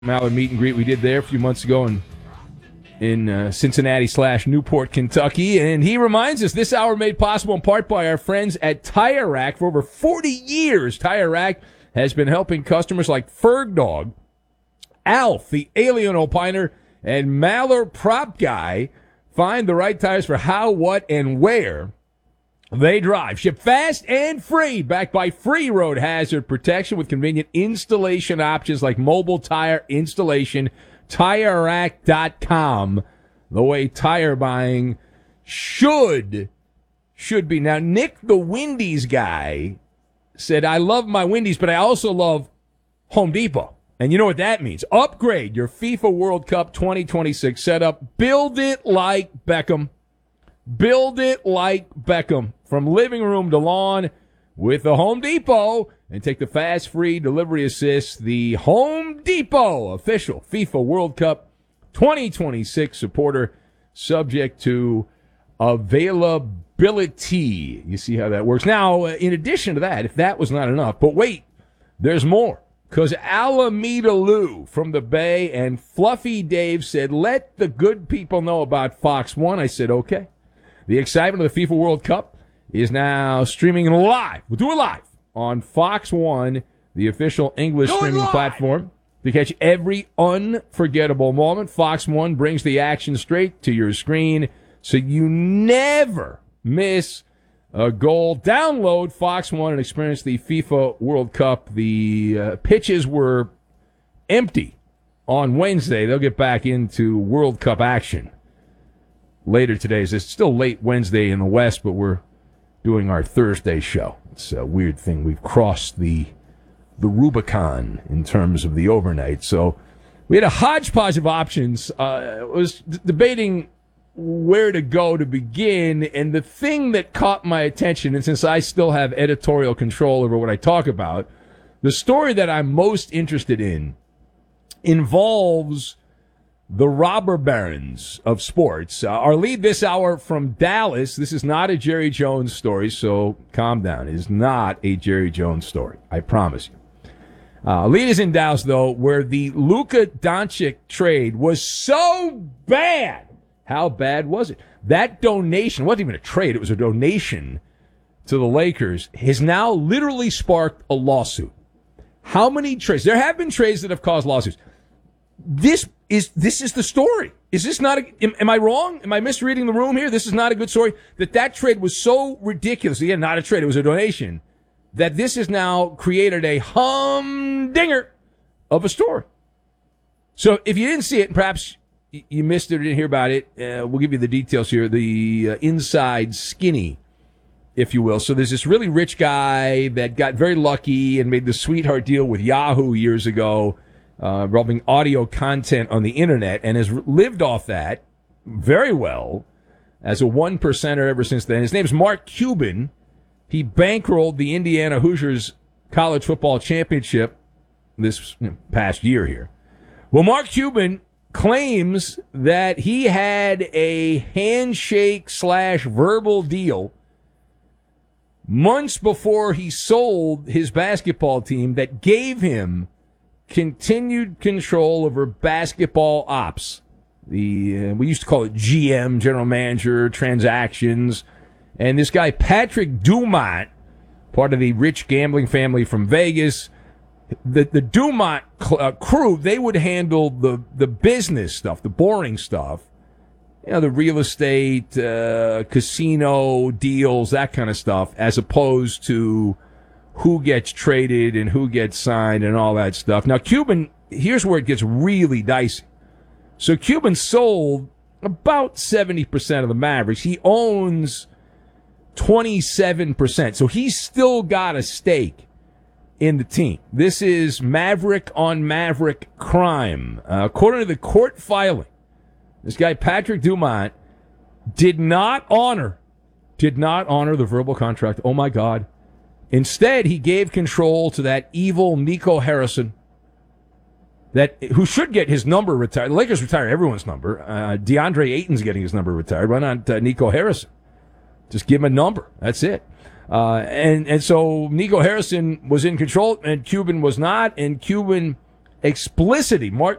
Mallard meet and greet we did there a few months ago in Cincinnati/Newport, Kentucky. And he reminds us this hour made possible in part by our friends at Tire Rack. For over 40 years, Tire Rack has been helping customers like Ferg Dog, Alf, the Alien Opiner, and Mallard Prop Guy find the right tires for how, what, and where they drive. Ship fast and free, backed by free road hazard protection with convenient installation options like mobile tire installation. TireRack.com, the way tire buying should be. Now, Nick, the Wendy's guy, said, I love my Wendy's, but I also love Home Depot. And you know what that means. Upgrade your FIFA World Cup 2026 setup. Build it like Beckham. Build it like Beckham. From living room to lawn with the Home Depot. And take the fast, free delivery assist. The Home Depot official FIFA World Cup 2026 supporter, subject to availability. You see how that works. Now, in addition to that, if that was not enough, but wait, there's more. Because Alameda Lou from the Bay and Fluffy Dave said, let the good people know about Fox 1. I said, okay. The excitement of the FIFA World Cup is now streaming live. We'll do it live on Fox 1, the official English streaming platform. To catch every unforgettable moment, Fox 1 brings the action straight to your screen so you never miss a goal. Download Fox 1 and experience the FIFA World Cup. The pitches were empty on Wednesday. They'll get back into World Cup action later today. It's still late Wednesday in the West, but we're doing our Thursday show. It's a weird thing. We've crossed the Rubicon in terms of the overnight. So we had a hodgepodge of options. I was debating where to go to begin, and the thing that caught my attention, and since I still have editorial control over what I talk about, the story that I'm most interested in involves the robber barons of sports. Our lead this hour from Dallas. This is not a Jerry Jones story, so calm down. It is not a Jerry Jones story, I promise you. Lead is in Dallas, though, where the Luka Doncic trade was so bad. How bad was it? That donation, wasn't even a trade, it was a donation to the Lakers, has now literally sparked a lawsuit. How many trades? There have been trades that have caused lawsuits. This is the story. Is this not am I wrong? Am I misreading the room here? This is not a good story. That trade was so ridiculous. Again, not a trade, it was a donation. That this has now created a humdinger of a story. So if you didn't see it, perhaps you missed it or didn't hear about it, we'll give you the details here. The inside skinny, if you will. So there's this really rich guy that got very lucky and made the sweetheart deal with Yahoo years ago, involving audio content on the internet, and has lived off that very well as a 1%er ever since then. His name's Mark Cuban. He bankrolled the Indiana Hoosiers college football championship this past year here. Well, Mark Cuban claims that he had a handshake/verbal deal months before he sold his basketball team that gave him continued control over basketball ops. We used to call it GM, general manager, transactions. And this guy, Patrick Dumont, part of the rich gambling family from Vegas, the Dumont crew, they would handle the business stuff, the boring stuff, the real estate, casino deals, that kind of stuff, as opposed to who gets traded and who gets signed and all that stuff. Now, Cuban, here's where it gets really dicey. So Cuban sold about 70% of the Mavericks. He owns 27%. So he's still got a stake in the team. This is Maverick on Maverick crime. According to the court filing, this guy, Patrick Dumont, did not honor the verbal contract. Oh, my God. Instead, he gave control to that evil Nico Harrison, who should get his number retired. The Lakers retire everyone's number. DeAndre Ayton's getting his number retired. Why not Nico Harrison? Just give him a number. That's it. And so Nico Harrison was in control, and Cuban was not. And Cuban explicitly,